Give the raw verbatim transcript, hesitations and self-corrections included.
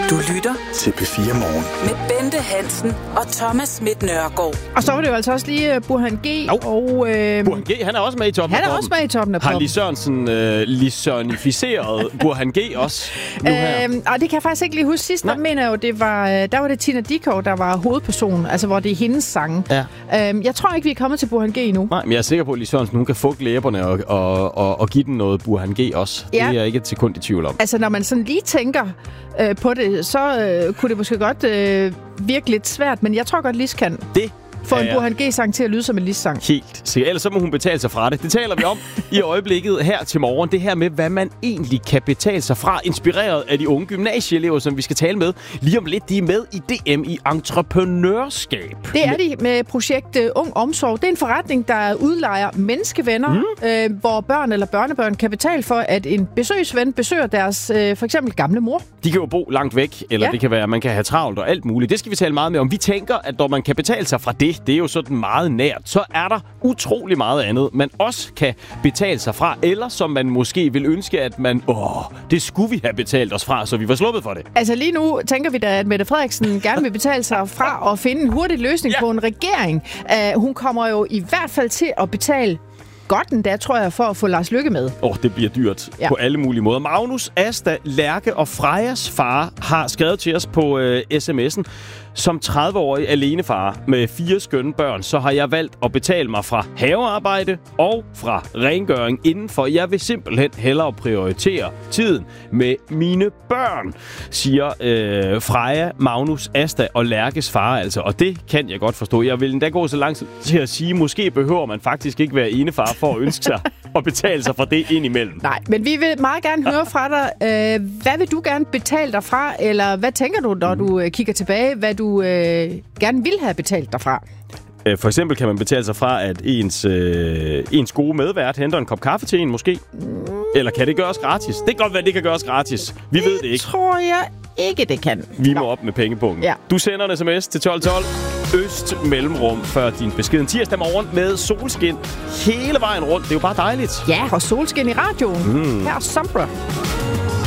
Du lytter til P fire Morgen med Bente Hansen og Thomas Schmidt Nørgaard. Og så var det jo altså også lige uh, Burhan G. No. Og, øh, Burhan G, han er også med i toppen. Han er også med i toppen af Har poppen. Lis Sørensen øh, lisørnificeret Burhan G også nu her? Øhm, og det kan jeg faktisk ikke lige huske. Sidst, der mener jeg jo, det var, der var det Tina Dickow, der var hovedpersonen. Altså, hvor det er hendes sang. Ja. Øhm, jeg tror ikke, vi er kommet til Burhan G endnu. Nej, men jeg er sikker på, at Lis Sørensen hun kan få læberne og, og, og, og give den noget Burhan G også. Ja. Det er jeg ikke et sekund i tvivl om. Altså, når man sådan lige tænker øh, på det, så øh, kunne det måske godt øh, virke lidt svært. Men jeg tror godt, Lis kan. Det Få en ja. Burhan G-sang til at lyde som en Lis-sang. Helt sikkert. Ellers så må hun betale sig fra det. Det taler vi om i øjeblikket her til morgen. Det her med, hvad man egentlig kan betale sig fra. Inspireret af de unge gymnasieelever, som vi skal tale med. Lige om lidt, de er med i D M i entreprenørskab. Det er de med projekt uh, Ung Omsorg. Det er en forretning, der udlejer menneskevenner, mm. øh, hvor børn eller børnebørn kan betale for, at en besøgsven besøger deres øh, for eksempel gamle mor. De kan jo bo langt væk, eller ja. det kan være, at man kan have travlt og alt muligt. Det skal vi tale meget mere om. Vi tænker, at når man kan betale sig fra det, det er jo sådan meget nært, så er der utrolig meget andet, man også kan betale sig fra, eller som man måske vil ønske, at man, åh, det skulle vi have betalt os fra, så vi var sluppet for det. Altså lige nu tænker vi da, at Mette Frederiksen gerne vil betale sig fra at finde en hurtig løsning ja. på en regering. Uh, hun kommer jo i hvert fald til at betale godt endda, tror jeg, for at få Lars Løkke med. Åh, oh, det bliver dyrt ja. på alle mulige måder. Magnus, Asta, Lærke og Frejas far har skrevet til os på øh, sms'en. Som tredive-årig alenefar med fire skønne børn, så har jeg valgt at betale mig fra havearbejde og fra rengøring indenfor. Jeg vil simpelthen hellere prioritere tiden med mine børn, siger øh, Freja, Magnus, Asta og Lærkes far altså. Og det kan jeg godt forstå. Jeg vil endda gå så langt til at sige, måske behøver man faktisk ikke være enefar for at ønske sig at betale sig fra det indimellem. Nej, men vi vil meget gerne høre fra dig. Øh, hvad vil du gerne betale dig fra? Eller hvad tænker du, når du øh, kigger tilbage, hvad du øh, gerne vil have betalt dig fra? For eksempel kan man betale sig fra, at ens, øh, ens gode medvært henter en kop kaffe til en, måske. Eller kan det gøres gratis? Det kan godt være, det kan gøres gratis. Vi det ved det ikke. tror jeg ikke, det kan. Vi må op med pengepunkten. Ja. Du sender en sms til tolv tolv. Øst mellemrum før din besked. En tirsdag morgen med solskin hele vejen rundt. Det er jo bare dejligt. Ja, og solskin i radioen. Mm. Her er Sombra.